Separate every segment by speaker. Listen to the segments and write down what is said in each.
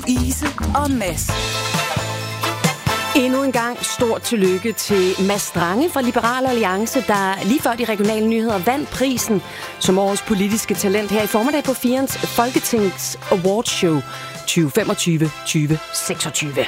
Speaker 1: Louise og Mads.
Speaker 2: Endnu en gang stort tillykke til Mads Strange fra Liberal Alliance, der lige før de regionale nyheder vandt prisen som årets politiske talent her i formiddag på 4's Folketings Awardshow 2025-2026.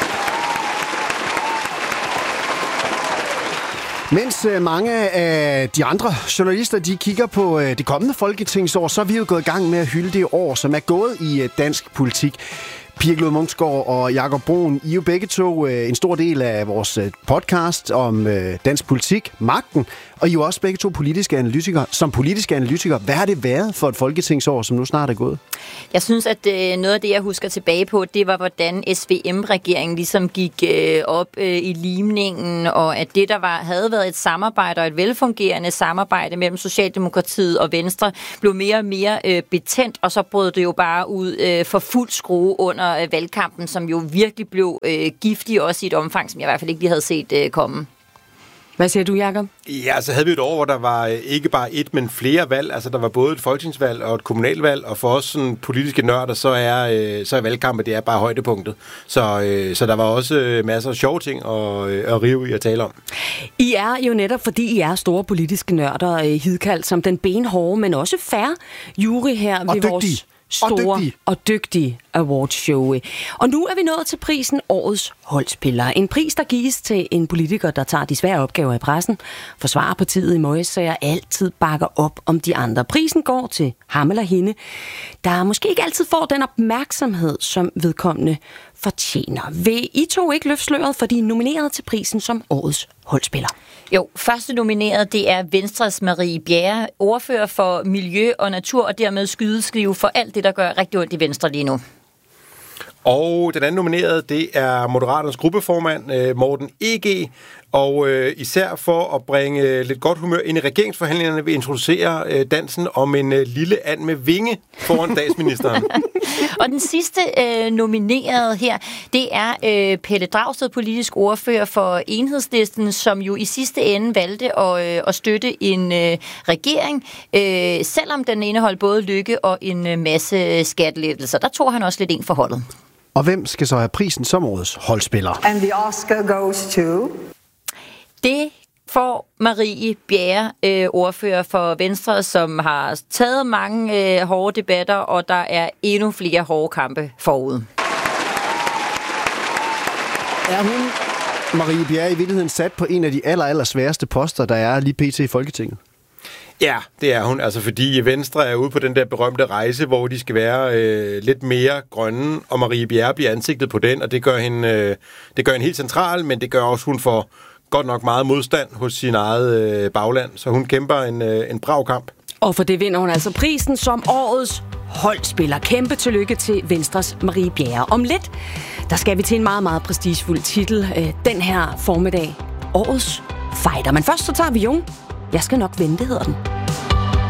Speaker 3: Mens mange af de andre journalister, de kigger på det kommende folketingsår, så er vi jo gået i gang med at hylde det år, som er gået i dansk politik. Pia Glod Munksgaard og Jakob Bruun, I er jo begge to en stor del af vores podcast om dansk politik, magten, og I er jo også begge to politiske analytikere. Som politiske analytikere, hvad har det været for et folketingsår, som nu snart er gået?
Speaker 4: Jeg synes, at noget af det, jeg husker tilbage på, det var, hvordan SVM-regeringen ligesom gik op i limningen, og at det, der havde været et samarbejde og et velfungerende samarbejde mellem Socialdemokratiet og Venstre, blev mere og mere betændt, og så brød det jo bare ud for fuld skrue under valgkampen, som jo virkelig blev giftig, også i et omfang, som jeg i hvert fald ikke lige havde set komme.
Speaker 2: Hvad siger du, Jakob?
Speaker 5: Ja, så havde vi et år, hvor der var ikke bare et, men flere valg. Altså, der var både et folketingsvalg og et kommunalvalg, og for os sådan, politiske nørder, så er valgkampen, det er bare højdepunktet. Så der var også masser af sjove ting at rive i at tale om. I
Speaker 2: er jo netop, fordi I er store politiske nørder, hidkaldt som den benhårde, men også fair jury her ved vores store og dygtige awardshow. Og nu er vi nået til prisen Årets Holdspiller. En pris, der gives til en politiker, der tager de svære opgaver i pressen, forsvarer partiet i møgssager, altid bakker op om de andre. Prisen går til ham eller hende, der måske ikke altid får den opmærksomhed, som vedkommende fortjener. Vil I to ikke løfte sløret for de er nomineret til prisen som Årets Holdspiller?
Speaker 4: Jo, første nomineret, det er Venstres Marie Bjerre, ordfører for miljø og natur, og dermed skydeskive for alt det, der gør rigtig ondt i Venstre lige nu.
Speaker 5: Og den anden nomineret, det er Moderaternes gruppeformand, Morten E.G., og især for at bringe lidt godt humør ind i regeringsforhandlingerne vil introducere dansen om en lille and med vinge foran statsministeren.
Speaker 4: Og den sidste nomineret her, det er Pelle Dragsted, politisk ordfører for Enhedslisten, som jo i sidste ende valgte at støtte en regering, selvom den indeholdt både lykke og en masse skattelettelser. Der tog han også lidt ind for holdet.
Speaker 3: Og hvem skal så have prisen som årets holdspiller?
Speaker 6: And the Oscar goes to...
Speaker 4: Det får Marie Bjerre, ordfører for Venstre, som har taget mange hårde debatter, og der er endnu flere hårde kampe forud.
Speaker 3: Er hun, Marie Bjerre, i virkeligheden sat på en af de aller sværeste poster, der er lige pt. I Folketinget?
Speaker 5: Ja, det er hun. Altså fordi Venstre er ude på den der berømte rejse, hvor de skal være lidt mere grønne, og Marie Bjerre bliver ansigtet på den, og det gør hende helt central, men det gør også, hun får godt nok meget modstand hos sin eget bagland, så hun kæmper en brav kamp.
Speaker 2: Og for det vinder hun altså prisen som årets holdspiller. Kæmpe tillykke til Venstres Marie Bjerre. Om lidt, der skal vi til en meget, meget prestigefuld titel den her formiddag. Årets fighter. Men først så tager vi Jung. Jeg skal nok vente, hedder den.